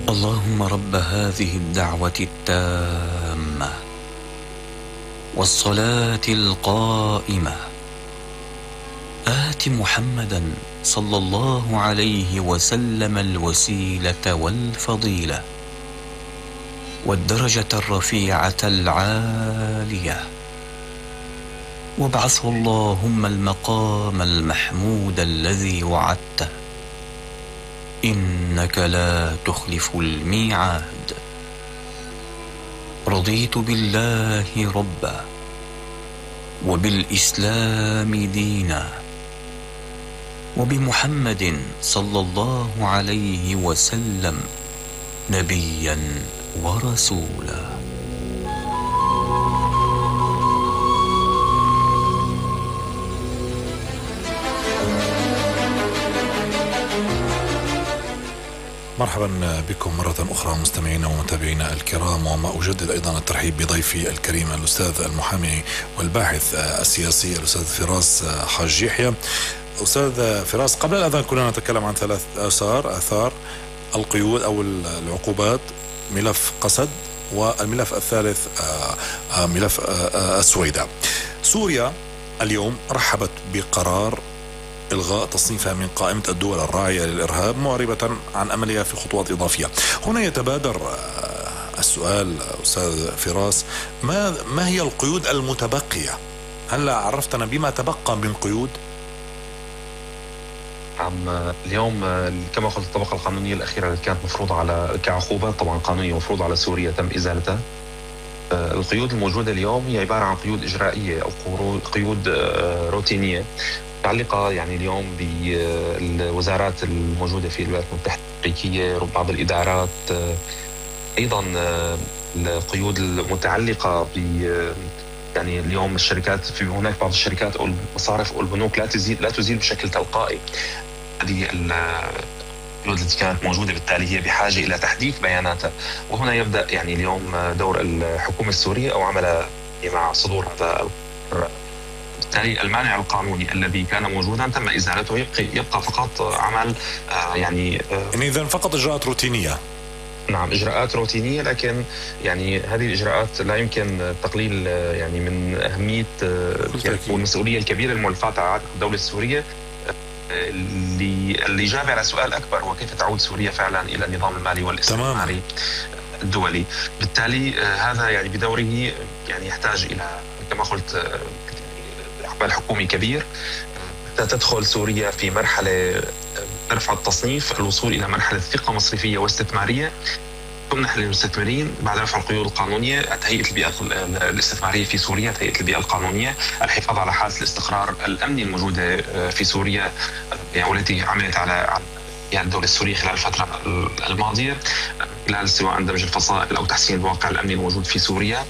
اللهم رب هذه الدعوة التامة والصلاة القائمة آت محمدا صلى الله عليه وسلم الوسيلة والفضيلة والدرجة الرفيعة العالية، وابعثه اللهم المقام المحمود الذي وعدته، إنك لا تخلف الميعاد. رضيت بالله ربا وبالإسلام دينا وبمحمد صلى الله عليه وسلم نبيا ورسولا. مرحبا بكم مرة أخرى مستمعينا ومتابعينا الكرام، وما أجدد أيضا الترحيب بضيفي الكريم الأستاذ المحامي والباحث السياسي الأستاذ فراس حاج يحيى. أستاذ فراس، قبل الأذان كنا نتكلم عن ثلاث آثار القيود أو العقوبات: ملف قسد، والملف الثالث ملف السويداء. سوريا اليوم رحبت بقرار إلغاء تصنيفها من قائمة الدول الراعية للإرهاب، معربة عن أملها في خطوات إضافية. هنا يتبادر السؤال أستاذ فراس، ما هي القيود المتبقية؟ هل عرفتنا بما تبقى من قيود؟ اليوم كما قلت الطبقة القانونية الأخيرة التي كانت مفروضة على كعقوبات طبعا قانونية مفروضة على سوريا تم إزالتها. القيود الموجودة اليوم هي عبارة عن قيود إجرائية أو قيود روتينية متعلقة يعني اليوم بالوزارات الموجودة في الولايات المتحدة الأمريكية، بعض الإدارات، أيضا القيود المتعلقة ب يعني اليوم الشركات، في هناك بعض الشركات أو المصارف أو البنوك لا تزيل بشكل تلقائي هذه القيود التي كانت موجودة، بالتالي هي بحاجة إلى تحديث بياناتها. وهنا يبدأ يعني اليوم دور الحكومة السورية أو عملها مع صدور هذا القرار. بالتالي المانع القانوني الذي كان موجودا تم إزالته، يبقى فقط عمل يعني إذن فقط إجراءات روتينية. نعم، إجراءات روتينية، لكن يعني هذه الإجراءات لا يمكن تقليل يعني من أهمية والمسؤولية الكبيرة الملفاتة على الدولة السورية للإجابة على سؤال أكبر، وكيف تعود سوريا فعلا إلى النظام المالي والاستثماري الدولي. بالتالي هذا يعني بدوره يعني يحتاج إلى كما قلت عمل حكومي كبير تدخل سوريا في مرحلة رفع التصنيف، الوصول إلى مرحلة ثقة مصرفية واستثمارية، تمنح للمستثمرين بعد رفع القيود القانونية تهيئة البيئة الاستثمارية في سوريا، تهيئة البيئة القانونية، الحفاظ على حالة الاستقرار الأمني الموجودة في سوريا والتي عملت على الدولة السورية خلال الفترة الماضية، خلال سواء دمج الفصائل أو تحسين الواقع الأمني الموجود في سوريا.